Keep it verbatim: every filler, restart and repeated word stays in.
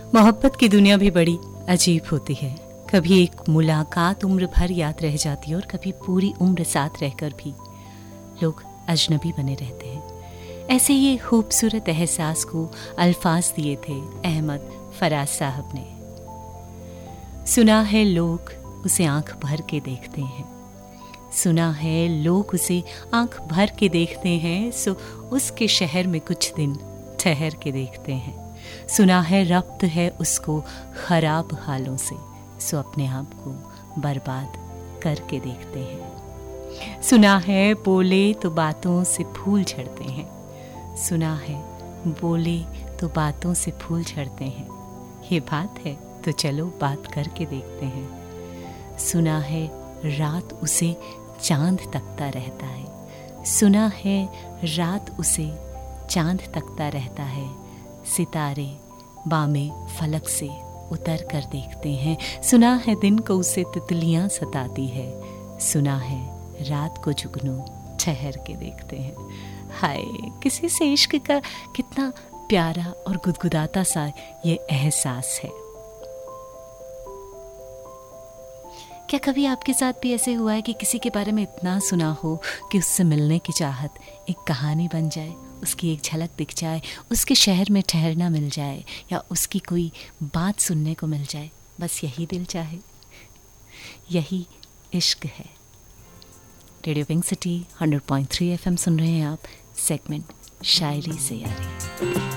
मोहब्बत की दुनिया भी बड़ी अजीब होती है। कभी एक मुलाकात उम्र भर याद रह जाती है और कभी पूरी उम्र साथ रहकर भी लोग अजनबी बने रहते हैं। ऐसे ये खूबसूरत एहसास को अल्फाज दिए थे अहमद फराज साहब ने। सुना है लोग उसे आंख भर के देखते हैं, सुना है लोग उसे आंख भर के देखते हैं, सो उसके शहर में कुछ दिन ठहर के देखते हैं। सुना है रब्त है उसको खराब हालों से, सो अपने आप को बर्बाद करके देखते हैं। सुना है बोले तो बातों से फूल झड़ते हैं, सुना है बोले तो बातों से फूल झड़ते हैं। ये बात है तो चलो बात करके देखते हैं। सुना है रात उसे चांद तकता रहता है, सुना है रात उसे चांद तकता रहता है। सितारे बामे फलक से उतर कर देखते हैं, सुना है दिन को उसे तितलियां सताती है, सुना है रात को जुगनू ठहर के देखते हैं। हाय, किसी से इश्क का कितना प्यारा और गुदगुदाता सा ये एहसास है। क्या कभी आपके साथ भी ऐसे हुआ है कि किसी के बारे में इतना सुना हो कि उससे मिलने की चाहत एक कहानी बन जाए, उसकी एक झलक दिख जाए, उसके शहर में ठहरना मिल जाए या उसकी कोई बात सुनने को मिल जाए, बस यही दिल चाहे? यही इश्क है। Radio pink city hundred point three F M सुन रहे हैं आप, सेगमेंट शायरी से यारी।